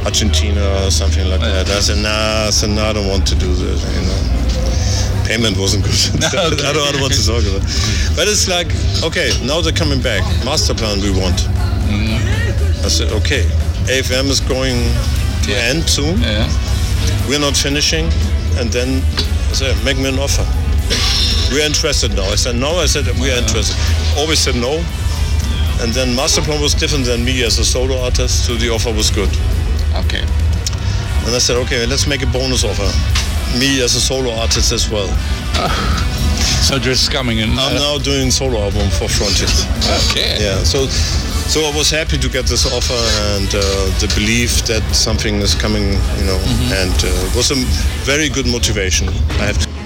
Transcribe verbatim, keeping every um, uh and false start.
Argentina or something like that. I said, nah, I said, no, I don't want to do this, you know. Payment wasn't good. So okay. I, don't, I don't want to talk about it. But it's like, okay, now they're coming back. Master plan we want. Mm-hmm. I said, okay, A F M is going to yeah. end soon. Yeah. We're not finishing. And then I said, make me an offer. We're interested now. I said, no. I said, we are interested. Always said no. And then Masterplan was different than me as a solo artist, so the offer was good. Okay. And I said, okay, let's make a bonus offer. Me as a solo artist as well. Uh, so just coming in. I'm uh, now doing solo album for Frontiers. Okay. Yeah. So, so I was happy to get this offer and uh, the belief that something is coming, you know, mm-hmm. and uh, it was a very good motivation. I have to.